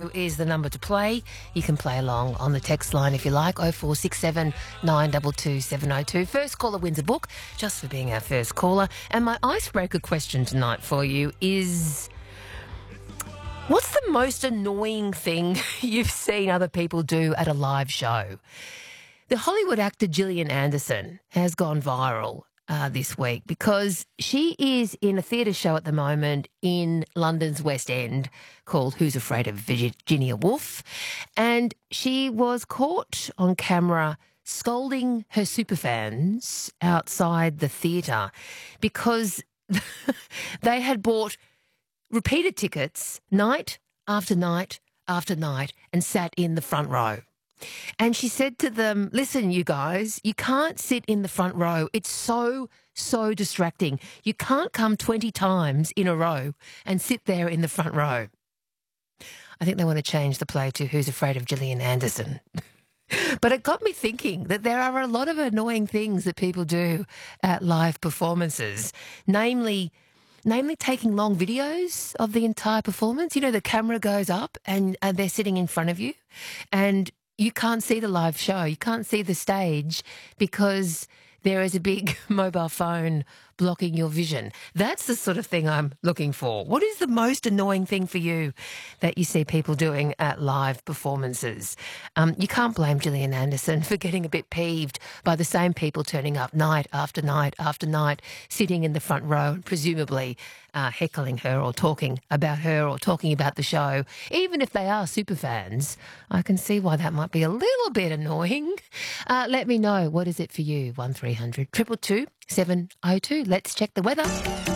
is the number to play. You can play along on the text line if you like, 0467 922 702. First caller wins a book, just for being our first caller. And my icebreaker question tonight for you is, what's the most annoying thing you've seen other people do at a live show? The Hollywood actor Gillian Anderson has gone viral this week because she is in a theatre show at the moment in London's West End called Who's Afraid of Virginia Woolf, and she was caught on camera scolding her superfans outside the theatre because they had bought repeated tickets night after night after night and sat in the front row. And she said to them, listen, you guys, you can't sit in the front row. It's so distracting. You can't come 20 times in a row and sit there in the front row. I think they want to change the play to Who's Afraid of Gillian Anderson. But it got me thinking that there are a lot of annoying things that people do at live performances, namely taking long videos of the entire performance. You know, the camera goes up and they're sitting in front of you and you can't see the live show. You can't see the stage because there is a big mobile phone blocking your vision. That's the sort of thing I'm looking for. What is the most annoying thing for you that you see people doing at live performances? You can't blame Gillian Anderson for getting a bit peeved by the same people turning up night after night after night, sitting in the front row and presumably heckling her or talking about her or talking about the show. Even if they are super fans, I can see why that might be a little bit annoying. Let me know. What is it for you? 1300 222 702. Let's check the weather.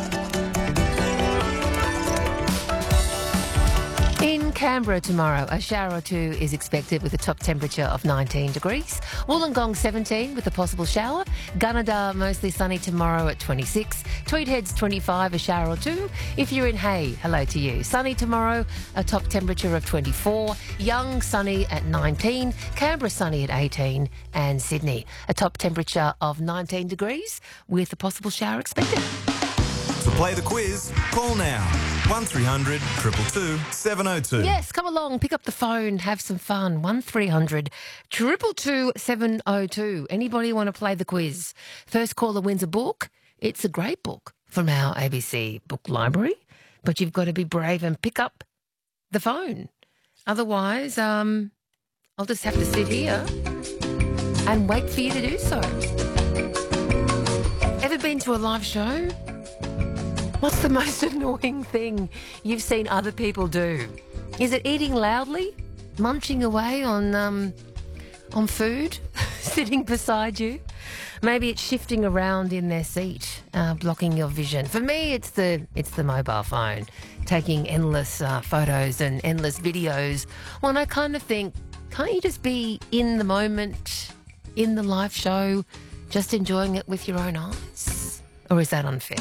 In Canberra tomorrow, a shower or two is expected with a top temperature of 19 degrees. Wollongong 17 with a possible shower. Gunnedah mostly sunny tomorrow at 26. Tweed Heads 25, a shower or two. If you're in Hay, hello to you. Sunny tomorrow, a top temperature of 24. Young sunny at 19. Canberra sunny at 18. And Sydney, a top temperature of 19 degrees with a possible shower expected. To play the quiz, call now. 1300 222 702. Yes, come along, pick up the phone, have some fun. 1300 222 702. Anybody want to play the quiz? First caller wins a book. It's a great book from our ABC book library, but you've got to be brave and pick up the phone. Otherwise, I'll just have to sit here and wait for you to do so. Ever been to a live show? What's the most annoying thing you've seen other people do? Is it eating loudly, munching away on food, sitting beside you? Maybe it's shifting around in their seat, blocking your vision. For me, it's the mobile phone, taking endless photos and endless videos. When I kind of think, can't you just be in the moment, in the live show, just enjoying it with your own eyes? Or is that unfair?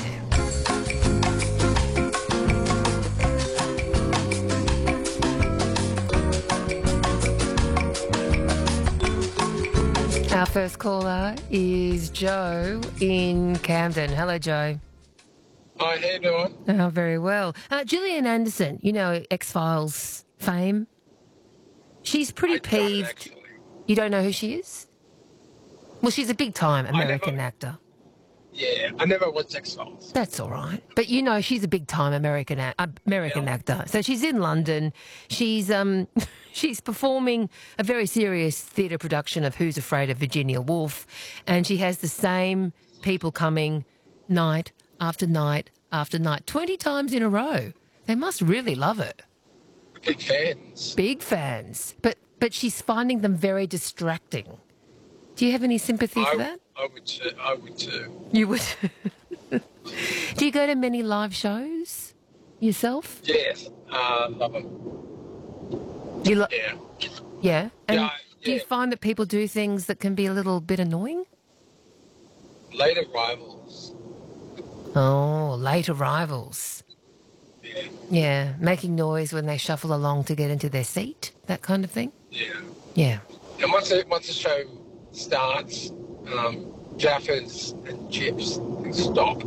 Our first caller is Joe in Camden. Hello, Joe. Hi, how you doing? Oh, very well. Gillian Anderson, you know, X-Files fame. She's pretty peeved. Actually. You don't know who she is? Well, she's a big-time American actor. Yeah, I never watched X-Files. That's all right. But you know, she's a big-time American actor. So she's in London. She's she's performing a very serious theatre production of Who's Afraid of Virginia Woolf, and she has the same people coming night after night after night, 20 times in a row. They must really love it. Big fans. Big fans. But she's finding them very distracting. Do you have any sympathy for that? I would too. You would. Do you go to many live shows yourself? Yes, love them. Yeah. Yeah. And Yeah, do you yeah. find that people do things that can be a little bit annoying? Late arrivals. Oh, late arrivals. Yeah, Yeah, making noise when they shuffle along to get into their seat, that kind of thing. yeah. Yeah. And once the show starts, Jaffas and chips can stop.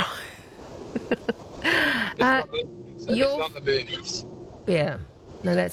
It's Uh, not the you're- movies. Yeah. No, that's